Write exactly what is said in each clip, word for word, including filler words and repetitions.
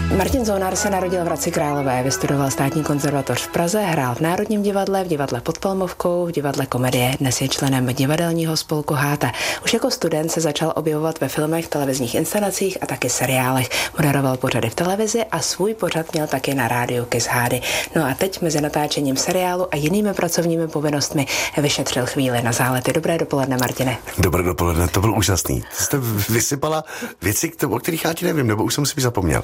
Martin Zónar se narodil v Hradci Králové, vystudoval státní konzervatoř v Praze, hrál v Národním divadle, v divadle Pod Palmovkou, v divadle Komedie. Dnes je členem divadelního spolku Háta. Už jako student se začal objevovat ve filmech, televizních inscenacích a taky seriálech. Moderoval pořady v televizi a svůj pořad měl taky na rádiu Kiss Hády. No a teď mezi natáčením seriálu a jinými pracovními povinnostmi vyšetřil chvíli na zálety. Dobré dopoledne, Martine. Dobré dopoledne, to byl úžasný. Jste vysypala věci, o kterých já ti nevím, nebo už jsem si zapomněl.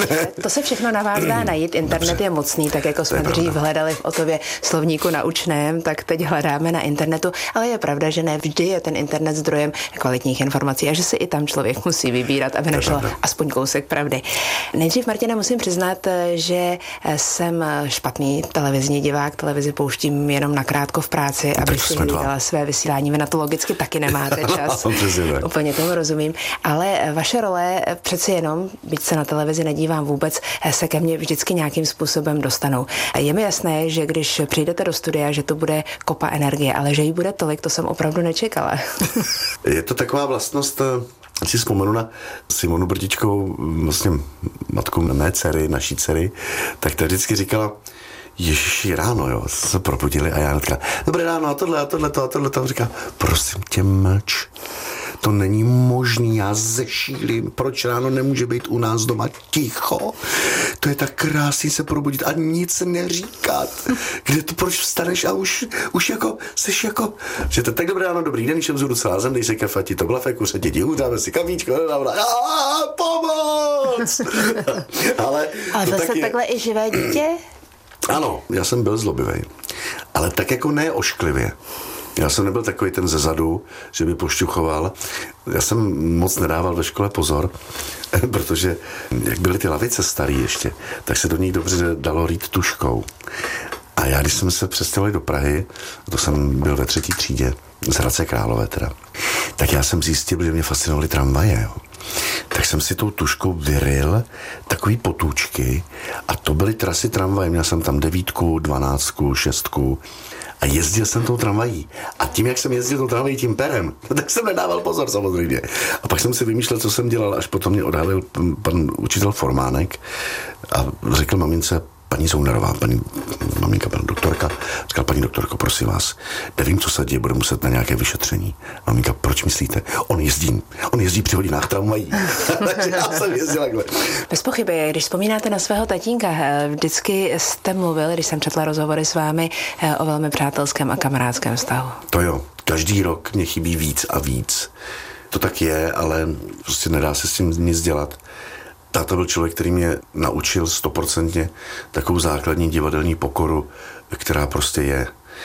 To se všechno na vás dá najít. Internet Dobře. Je mocný, tak jako jsme dřív hledali v Otově slovníku naučném, tak teď hledáme na internetu, ale je pravda, že ne vždy je ten internet zdrojem kvalitních informací a že si i tam člověk musí vybírat, aby našel aspoň kousek pravdy. Nejdřív, Martina, musím přiznat, že jsem špatný televizní divák, televizi pouštím jenom nakrátko v práci, abych si hlídala své vysílání. Vy na to logicky taky nemáte čas. Úplně tomu rozumím, ale vaše role přeci jenom, byť se na televizi nedívám vůbec, se ke mně vždycky nějakým způsobem dostanou. Je mi jasné, že když přijdete do studia, že to bude kopa energie, ale že jí bude tolik, to jsem opravdu nečekala. Je to taková vlastnost, si vzpomenu na Simonu Brdičkovou, vlastně matku mé dcery, naší dcery, tak ta vždycky říkala, Ježiši, ráno, jo, se probudili a já říkala, dobré ráno, a tohle, a tohle, a tohle, a říká, prosím tě, mlč. To není možný, já zešílím, proč ráno nemůže být u nás doma ticho? To je tak krásný se probudit a nic neříkat. Kde to, proč vstaneš a už, už jako, seš jako, že to tak dobré ráno, dobrý den, všem zůru celá zem, dej se kafe, ti to blafe, kuře, děti, dáme si kavíčko, dáme, aaa, pomoc! Ale, ale to jste takhle i živé dítě? Ano, já jsem byl zlobivý, ale tak jako ne ošklivě. Já jsem nebyl takový ten zezadu, že by pošťuchoval. Já jsem moc nedával ve škole pozor, protože jak byly ty lavice starý ještě, tak se do nich dobře dalo rýt tužkou. A já, když jsme se přestěhovali do Prahy, to jsem byl ve třetí třídě, z Hradce Králové teda, tak já jsem zjistil, že mě fascinovaly tramvaje, jo. Tak jsem si tou tužkou vyryl takový potůčky a to byly trasy tramvaje. Měl jsem tam devítku, dvanáctku, šestku a jezdil jsem tou tramvají. A tím, jak jsem jezdil tou tramvají tím perem, tak jsem nedával pozor samozřejmě. A pak jsem si vymýšlel, co jsem dělal, až potom mě odhalil pan učitel Formánek a řekl mamince, paní Zónarová, paní maminka, paní doktorka, říkal, paní doktorko, prosím vás, nevím, co se děje, bude muset na nějaké vyšetření. Maminka, proč myslíte? On jezdí, on jezdí při hodinách tramvají. Takže já jsem jezdil takhle. Bez pochyby, když vzpomínáte na svého tatínka, vždycky jste mluvil, když jsem četla rozhovory s vámi, o velmi přátelském a kamarádském vztahu. To jo, každý rok mě chybí víc a víc. To tak je, ale prostě nedá se s tím nic dělat. Táta byl člověk, který mě naučil stoprocentně takovou základní divadelní pokoru, která prostě je.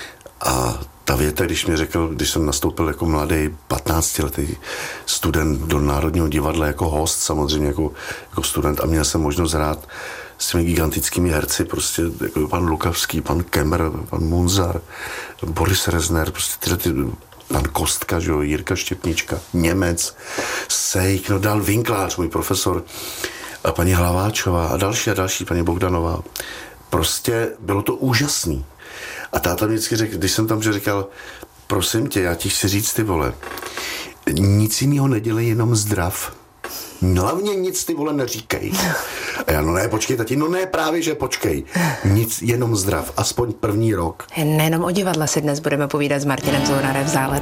A ta věta, když mi řekl, když jsem nastoupil jako mladý patnáctiletý student do Národního divadla jako host, samozřejmě jako, jako student, a měl jsem možnost hrát s těmi gigantickými herci, prostě jako pan Lukavský, pan Kemmer, pan Munzar, Boris Rezner, prostě tyhle ty, pan Kostka, že jo, Jirka Štěpnička, Němec, Sejk, no dál Vinklář, můj profesor, a paní Hlaváčová a další a další, paní Bogdanová. Prostě bylo to úžasný. A táta mě vždycky řekl, když jsem tam že říkal, prosím tě, já ti chci říct, ty vole, nic jinýho nedělej, jenom zdrav. Hlavně nic, ty vole, neříkej. A já, no ne, počkej, tati, no ne, právě, že počkej. Nic, jenom zdrav, aspoň první rok. Nejenom o divadle si dnes budeme povídat s Martinem Zónarem v Záletech.